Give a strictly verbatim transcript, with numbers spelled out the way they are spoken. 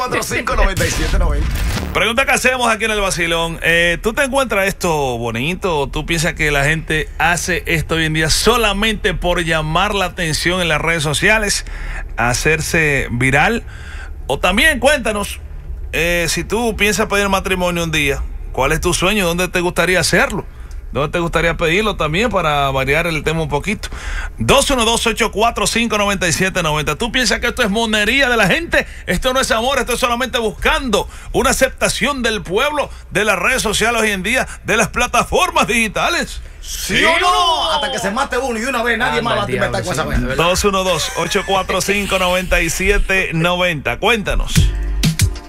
cuatro cinco nueve siete nueve cero. Pregunta que hacemos aquí en el vacilón. Eh, ¿Tú te encuentras esto bonito o tú piensas que la gente hace esto hoy en día solamente por llamar la atención en las redes sociales, hacerse viral? O también cuéntanos, eh, si tú piensas pedir matrimonio un día, ¿cuál es tu sueño? ¿Dónde te gustaría hacerlo? ¿Dónde te gustaría pedirlo también para variar el tema un poquito? dos uno dos, ocho cuatro cinco, nueve siete nueve cero. ¿Tú piensas que esto es monería de la gente? Esto no es amor, esto es solamente buscando una aceptación del pueblo, de las redes sociales hoy en día, de las plataformas digitales. ¿Sí, ¿Sí o no? Hasta que se mate uno y de una vez nadie Anda, más va a inventar con esa vez. dos uno dos, ocho cuatro cinco, nueve siete nueve cero. Cuéntanos.